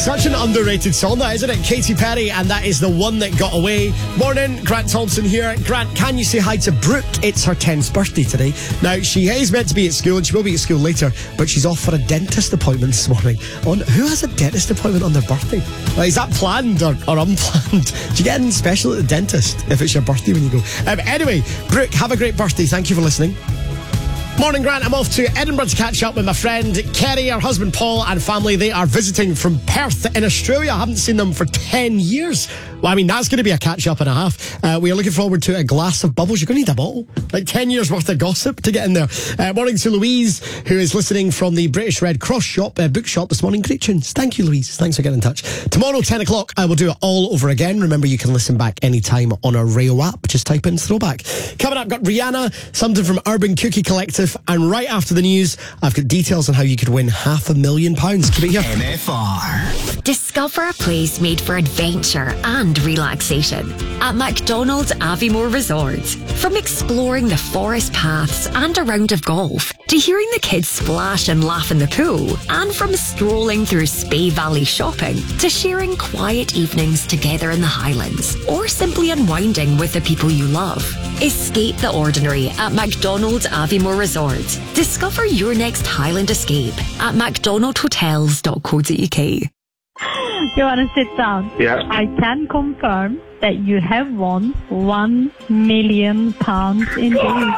Such an underrated song, that, isn't it? Katy Perry, and that is The One That Got Away. Morning, Grant Thompson here. Grant, can you say hi to Brooke? It's her 10th birthday today. Now, she is meant to be at school, and she will be at school later, but she's off for a dentist appointment this morning. Who has a dentist appointment on their birthday? Is that planned or unplanned? Do you get anything special at the dentist if it's your birthday when you go? Anyway, Brooke, have a great birthday. Thank you for listening. Morning, Grant. I'm off to Edinburgh to catch up with my friend Kerry, her husband Paul, and family. They are visiting from Perth in Australia. I haven't seen them for 10 years. Well, I mean, that's going to be a catch-up and a half. We are looking forward to a glass of bubbles. You're going to need a bottle. Like 10 years worth of gossip to get in there. Morning to Louise, who is listening from the British Red Cross shop, bookshop this morning. Great tunes. Thank you, Louise. Thanks for getting in touch. Tomorrow, 10 o'clock, I will do it all over again. Remember, you can listen back anytime on our Rayo app. Just type in Throwback. Coming up, got Rihanna, something from Urban Cookie Collective, and right after the news, I've got details on how you could win £500,000. Keep it here. MFR. Discover a place made for adventure and relaxation at McDonald's Aviemore Resort. From exploring the forest paths and a round of golf, to hearing the kids splash and laugh in the pool, and from strolling through Spey Valley shopping, to sharing quiet evenings together in the Highlands, or simply unwinding with the people you love. Escape the ordinary at McDonald's Aviemore Resort. Discover your next Highland escape at mcdonaldhotels.co.uk. You want to sit down? Yeah. I can confirm that you have won £1 million indeed.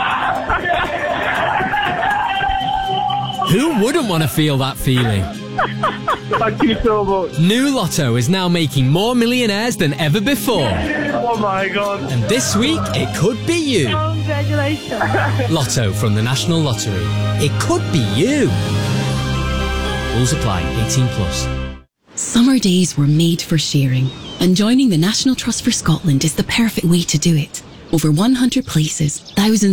Who wouldn't want to feel that feeling? Thank you so much. New Lotto is now making more millionaires than ever before. Oh my God. And this week, it could be you. Congratulations. Lotto from the National Lottery. It could be you. Rules apply. 18 plus. Summer days were made for sharing, and joining the National Trust for Scotland is the perfect way to do it. Over 100 places, thousands